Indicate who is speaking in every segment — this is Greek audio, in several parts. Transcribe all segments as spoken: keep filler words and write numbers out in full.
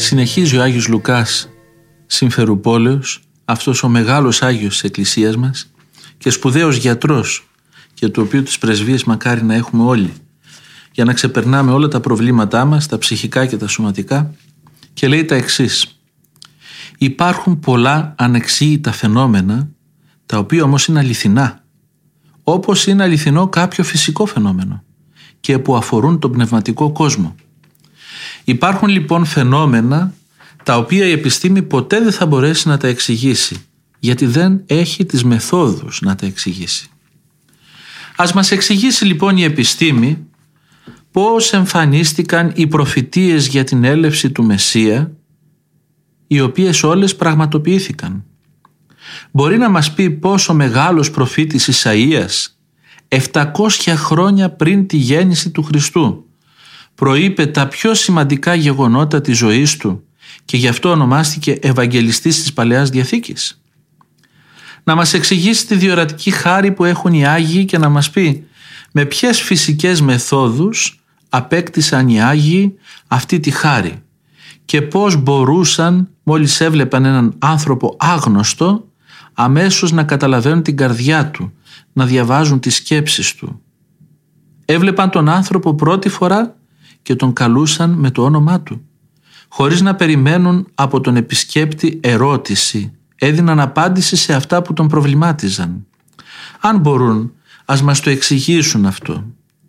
Speaker 1: Συνεχίζει ο Άγιος Λουκάς Συμφερουπόλεως, αυτός ο μεγάλος Άγιος της Εκκλησίας μας και σπουδαίος γιατρός, και του οποίου τις πρεσβείες μακάρι να έχουμε όλοι, για να ξεπερνάμε όλα τα προβλήματά μας, τα ψυχικά και τα σωματικά, και λέει τα εξής: υπάρχουν πολλά ανεξήγητα φαινόμενα, τα οποία όμως είναι αληθινά, όπως είναι αληθινό κάποιο φυσικό φαινόμενο και που αφορούν τον πνευματικό κόσμο. Υπάρχουν λοιπόν φαινόμενα τα οποία η επιστήμη ποτέ δεν θα μπορέσει να τα εξηγήσει, γιατί δεν έχει τις μεθόδους να τα εξηγήσει. Ας μας εξηγήσει λοιπόν η επιστήμη πώς εμφανίστηκαν οι προφητείες για την έλευση του Μεσσία, οι οποίες όλες πραγματοποιήθηκαν. Μπορεί να μας πει πώς ο μεγάλος προφήτης Ισαΐας, επτακόσια χρόνια πριν τη γέννηση του Χριστού, προείπε τα πιο σημαντικά γεγονότα της ζωής του και γι' αυτό ονομάστηκε Ευαγγελιστής της Παλαιάς Διαθήκης. Να μας εξηγήσει τη διορατική χάρη που έχουν οι Άγιοι και να μας πει με ποιες φυσικές μεθόδους απέκτησαν οι Άγιοι αυτή τη χάρη και πώς μπορούσαν, μόλις έβλεπαν έναν άνθρωπο άγνωστο, αμέσως να καταλαβαίνουν την καρδιά του, να διαβάζουν τις σκέψεις του. Έβλεπαν τον άνθρωπο πρώτη φορά και τον καλούσαν με το όνομά του, χωρίς να περιμένουν από τον επισκέπτη ερώτηση, έδιναν απάντηση σε αυτά που τον προβλημάτιζαν. Αν μπορούν, ας μας το εξηγήσουν αυτό.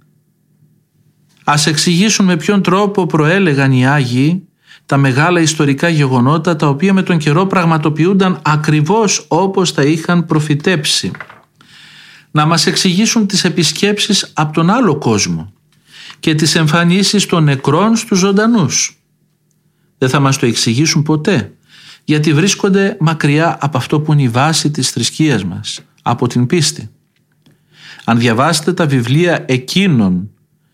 Speaker 1: Ας εξηγήσουν με ποιον τρόπο προέλεγαν οι Άγιοι τα μεγάλα ιστορικά γεγονότα, τα οποία με τον καιρό πραγματοποιούνταν ακριβώς όπως τα είχαν προφητέψει. Να μας εξηγήσουν τις επισκέψεις από τον άλλο κόσμο και τις εμφανίσεις των νεκρών στους ζωντανούς. Δεν θα μας το εξηγήσουν ποτέ, γιατί βρίσκονται μακριά από αυτό που είναι η βάση της θρησκείας μας, από την πίστη. Αν διαβάσετε τα βιβλία εκείνων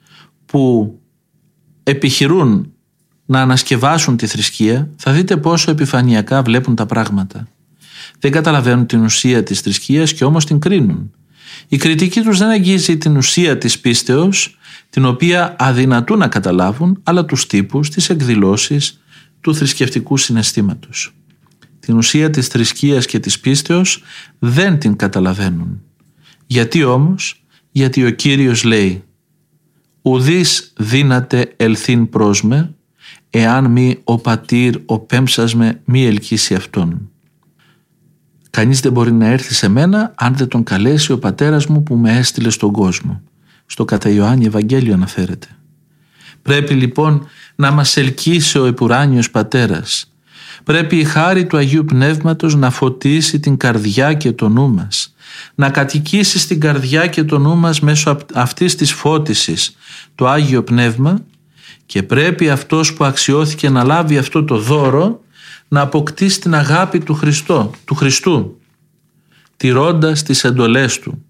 Speaker 1: που επιχειρούν να ανασκευάσουν τη θρησκεία, θα δείτε πόσο επιφανειακά βλέπουν τα πράγματα. Δεν καταλαβαίνουν την ουσία της θρησκείας και όμως την κρίνουν. Η κριτική τους δεν αγγίζει την ουσία της πίστεως, την οποία αδυνατούν να καταλάβουν, αλλά τους τύπους, τις εκδηλώσεις του θρησκευτικού συναισθήματος. Την ουσία της θρησκείας και της πίστεως δεν την καταλαβαίνουν. Γιατί όμως? Γιατί ο Κύριος λέει «Ουδείς δύναται ελθύν προς με, εάν μη ο πατήρ ο πέμψας με μη ελκύσει αυτόν». Κανείς δεν μπορεί να έρθει σε μένα αν δεν τον καλέσει ο πατέρας μου που με έστειλε στον κόσμο. Στο κατά Ιωάννη Ευαγγέλιο αναφέρεται. Πρέπει λοιπόν να μας ελκύσει ο επουράνιος πατέρας. Πρέπει η χάρη του Αγίου Πνεύματος να φωτίσει την καρδιά και το νου μας, να κατοικήσει στην καρδιά και το νου μας μέσω αυτής της φώτισης το Άγιο Πνεύμα, και πρέπει αυτός που αξιώθηκε να λάβει αυτό το δώρο να αποκτήσει την αγάπη του, Χριστό, του Χριστού, τηρώντας τις εντολές του.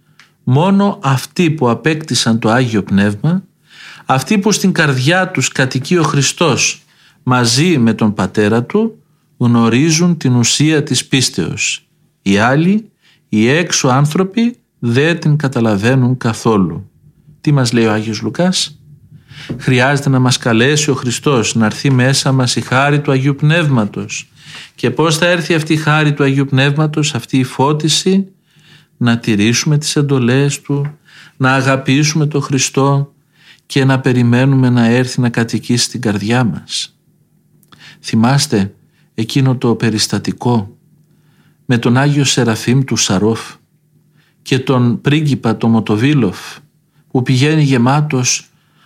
Speaker 1: Μόνο αυτοί που απέκτησαν το Άγιο Πνεύμα, αυτοί που στην καρδιά τους κατοικεί ο Χριστός μαζί με τον Πατέρα του, γνωρίζουν την ουσία της πίστεως. Οι άλλοι, οι έξω άνθρωποι, δεν την καταλαβαίνουν καθόλου. Τι μας λέει ο Άγιος Λουκάς? Χρειάζεται να μας καλέσει ο Χριστός, να έρθει μέσα μας η χάρη του Αγίου Πνεύματος. Και πώς θα έρθει αυτή η χάρη του Αγίου Πνεύματος, αυτή η φώτιση? Να τηρήσουμε τις εντολές Του, να αγαπήσουμε τον Χριστό και να περιμένουμε να έρθει να κατοικήσει στην καρδιά μας. Θυμάστε εκείνο το περιστατικό με τον Άγιο Σεραφείμ του Σαρόφ και τον πρίγκιπα το Μοτοβίλοφ, που πηγαίνει γεμάτος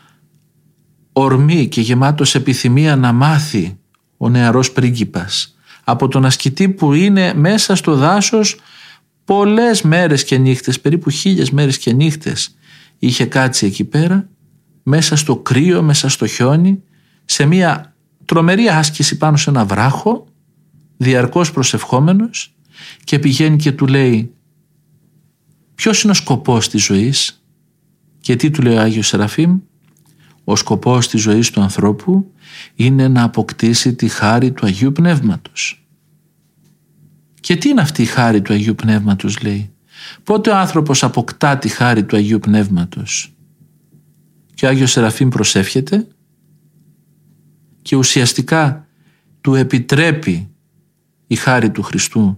Speaker 1: ορμή και γεμάτος επιθυμία να μάθει ο νεαρός πρίγκιπας από τον ασκητή που είναι μέσα στο δάσος πολλές μέρες και νύχτες, περίπου χίλιες μέρες και νύχτες είχε κάτσει εκεί πέρα, μέσα στο κρύο, μέσα στο χιόνι, σε μια τρομερή άσκηση πάνω σε ένα βράχο, διαρκώς προσευχόμενος, και πηγαίνει και του λέει ποιος είναι ο σκοπός της ζωής? Και τι του λέει ο Άγιος Σεραφείμ? Ο σκοπός της ζωής του ανθρώπου είναι να αποκτήσει τη χάρη του Αγίου Πνεύματος. Και τι είναι αυτή η χάρη του Αγίου Πνεύματος, λέει? Πότε ο άνθρωπος αποκτά τη χάρη του Αγίου Πνεύματος? Και ο Άγιος Σεραφείμ προσεύχεται και ουσιαστικά του επιτρέπει η χάρη του Χριστού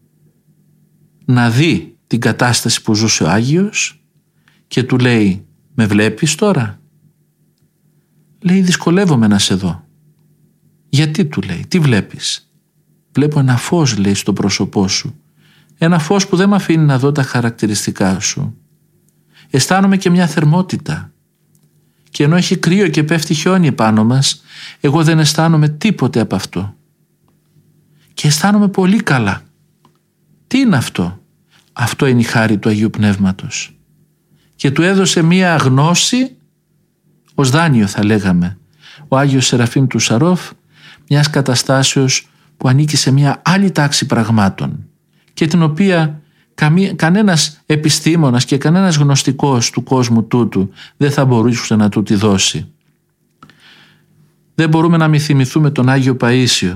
Speaker 1: να δει την κατάσταση που ζούσε ο Άγιος και του λέει, με βλέπεις τώρα? Λέει, δυσκολεύομαι να σε δω. Γιατί, του λέει, τι βλέπεις? Βλέπω ένα φως, λέει, στο πρόσωπό σου. Ένα φως που δεν με αφήνει να δω τα χαρακτηριστικά σου. Αισθάνομαι και μια θερμότητα. Και ενώ έχει κρύο και πέφτει χιόνι πάνω μας, εγώ δεν αισθάνομαι τίποτε από αυτό. Και αισθάνομαι πολύ καλά. Τι είναι αυτό? Αυτό είναι η χάρη του Αγίου Πνεύματος. Και του έδωσε μία γνώση, ως δάνειο θα λέγαμε, ο Άγιος Σεραφείμ του Σαρόφ, μιας καταστάσεως που ανήκει σε μια άλλη τάξη πραγμάτων και την οποία καμία, κανένας επιστήμονας και κανένας γνωστικός του κόσμου τούτου δεν θα μπορούσε να του τη δώσει. Δεν μπορούμε να μη θυμηθούμε τον Άγιο Παΐσιο,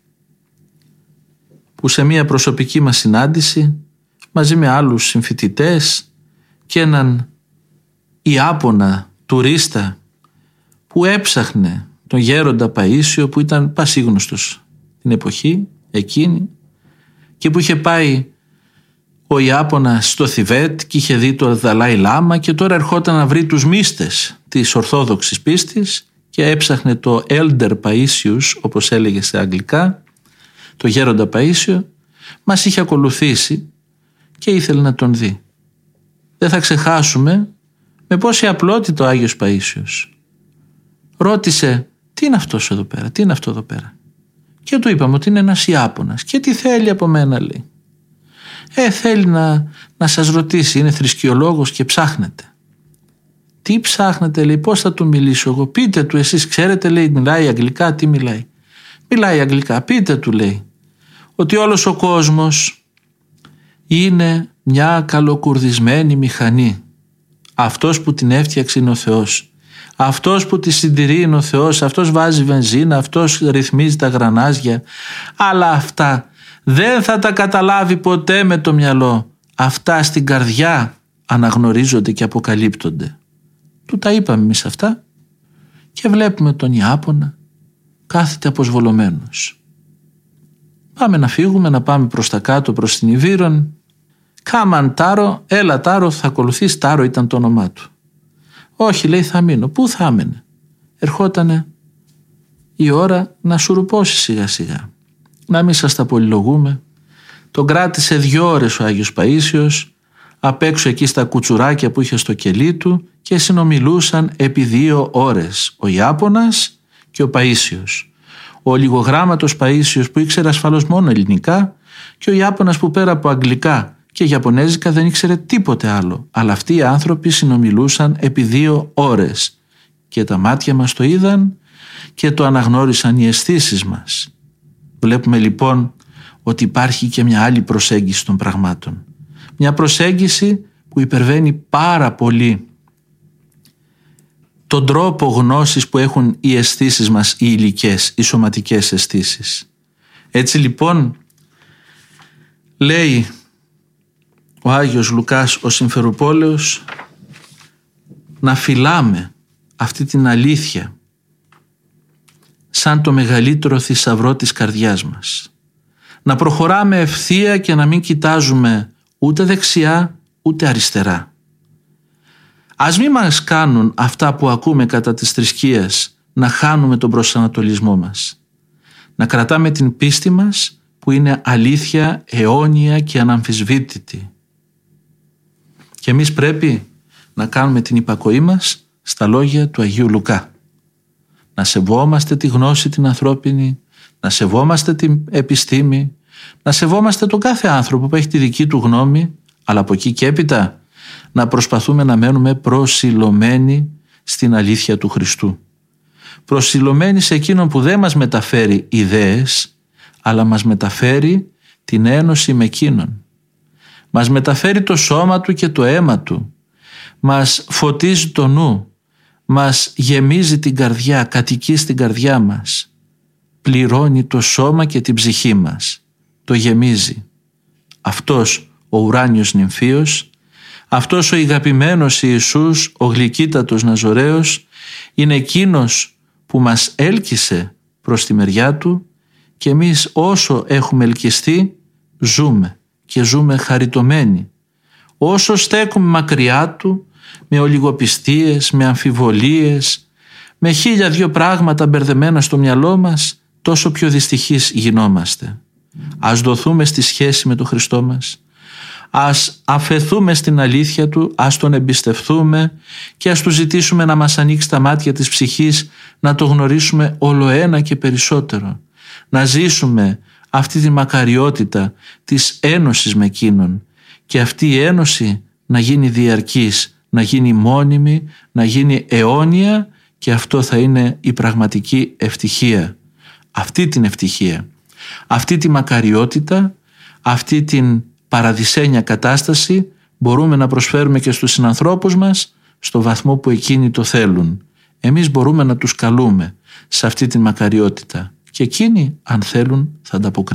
Speaker 1: που σε μια προσωπική μας συνάντηση μαζί με άλλους συμφοιτητές και έναν Ιάπωνα τουρίστα που έψαχνε τον γέροντα Παΐσιο, που ήταν πασίγνωστος την εποχή εκείνη και που είχε πάει ο Ιάπωνας στο Θιβέτ και είχε δει το Δαλάι Λάμα και τώρα ερχόταν να βρει τους μύστες της Ορθόδοξης πίστης και έψαχνε το Elder Paisius, όπως έλεγε σε αγγλικά, το γέροντα Παΐσιο. Μας είχε ακολουθήσει και ήθελε να τον δει. Δεν θα ξεχάσουμε με πόση απλότητα ο Άγιος Παΐσιος ρώτησε, τι είναι αυτός εδώ πέρα, τι είναι αυτό εδώ πέρα? Και του είπαμε ότι είναι ένας Ιάπωνας. Και τι θέλει από μένα, λέει? Ε, θέλει να, να σας ρωτήσει, είναι θρησκεολόγος και ψάχνετε. Τι ψάχνετε, λέει, πώς θα του μιλήσω εγώ? Πείτε του, εσείς ξέρετε, λέει, μιλάει αγγλικά? Τι μιλάει? Μιλάει αγγλικά. Πείτε του, λέει, ότι όλος ο κόσμος είναι μια καλοκουρδισμένη μηχανή. Αυτός που την έφτιαξε είναι ο Θεός. Αυτός που τη συντηρεί είναι ο Θεός. Αυτός βάζει βενζίνα, αυτός ρυθμίζει τα γρανάζια. Αλλά αυτά δεν θα τα καταλάβει ποτέ με το μυαλό. Αυτά στην καρδιά αναγνωρίζονται και αποκαλύπτονται. Του τα είπαμε εμείς αυτά και βλέπουμε τον Ιάπωνα κάθεται αποσβολωμένος. Πάμε να φύγουμε, να πάμε προς τα κάτω, προς την Ιβύρον. Κάμαν Τάρο, έλα Τάρο, θα ακολουθείς. Τάρο ήταν το όνομά του. Όχι, λέει, θα μείνω. Πού θα έμενε? Ερχότανε η ώρα να σουρουπώσει σιγά σιγά. Να μην σας τα πολυλογούμε. Τον κράτησε δύο ώρες ο Άγιος Παΐσιος απ' έξω εκεί στα κουτσουράκια που είχε στο κελί του και συνομιλούσαν επί δύο ώρες ο Ιάπωνας και ο Παΐσιος. Ο λιγογράμματος Παΐσιος που ήξερε ασφαλώς μόνο ελληνικά και ο Ιάπωνας που πέρα από αγγλικά και Ιαπωνέζικα δεν ήξερε τίποτε άλλο. Αλλά αυτοί οι άνθρωποι συνομιλούσαν επί δύο ώρες και τα μάτια μας το είδαν και το αναγνώρισαν οι αισθήσεις μας. Βλέπουμε λοιπόν ότι υπάρχει και μια άλλη προσέγγιση των πραγμάτων. Μια προσέγγιση που υπερβαίνει πάρα πολύ τον τρόπο γνώσης που έχουν οι αισθήσεις μας, οι υλικές, οι σωματικές αισθήσεις. Έτσι λοιπόν λέει ο Άγιος Λουκάς ο Συμφερουπόλεως να φυλάμε αυτή την αλήθεια σαν το μεγαλύτερο θησαυρό της καρδιάς μας. Να προχωράμε ευθεία και να μην κοιτάζουμε ούτε δεξιά ούτε αριστερά. Ας μην μας κάνουν αυτά που ακούμε κατά της θρησκείας να χάνουμε τον προσανατολισμό μας. Να κρατάμε την πίστη μας που είναι αλήθεια αιώνια και αναμφισβήτητη. Και εμείς πρέπει να κάνουμε την υπακοή μας στα λόγια του Αγίου Λουκά. Να σεβόμαστε τη γνώση την ανθρώπινη, να σεβόμαστε την επιστήμη, να σεβόμαστε τον κάθε άνθρωπο που έχει τη δική του γνώμη, αλλά από εκεί και έπειτα να προσπαθούμε να μένουμε προσιλωμένοι στην αλήθεια του Χριστού. Προσιλωμένοι σε εκείνον που δεν μας μεταφέρει ιδέες, αλλά μας μεταφέρει την ένωση με εκείνον. Μας μεταφέρει το σώμα του και το αίμα του. Μας φωτίζει το νου. Μας γεμίζει την καρδιά, κατοικεί στην καρδιά μας. Πληρώνει το σώμα και την ψυχή μας. Το γεμίζει. Αυτός ο ουράνιος νυμφίος, αυτός ο ηγαπημένος Ιησούς, ο γλυκύτατος Ναζωραίος, είναι εκείνος που μας έλκυσε προς τη μεριά του και εμείς όσο έχουμε ελκυστεί ζούμε και ζούμε χαριτωμένοι. Όσο στέκουμε μακριά του, με ολιγοπιστίες, με αμφιβολίες, με χίλια δυο πράγματα μπερδεμένα στο μυαλό μας, τόσο πιο δυστυχείς γινόμαστε. Ας δοθούμε στη σχέση με τον Χριστό μας, ας αφεθούμε στην αλήθεια Του, ας Τον εμπιστευτούμε και ας Του ζητήσουμε να μας ανοίξει τα μάτια της ψυχής, να το γνωρίσουμε όλο ένα και περισσότερο, να ζήσουμε αυτή τη μακαριότητα της ένωσης με Εκείνον και αυτή η ένωση να γίνει διαρκής, να γίνει μόνιμη, να γίνει αιώνια, και αυτό θα είναι η πραγματική ευτυχία. Αυτή την ευτυχία, αυτή τη μακαριότητα, αυτή την παραδεισένια κατάσταση μπορούμε να προσφέρουμε και στους συνανθρώπους μας στο βαθμό που εκείνοι το θέλουν. Εμείς μπορούμε να τους καλούμε σε αυτή την μακαριότητα και εκείνοι, αν θέλουν, θα ανταποκριθούν.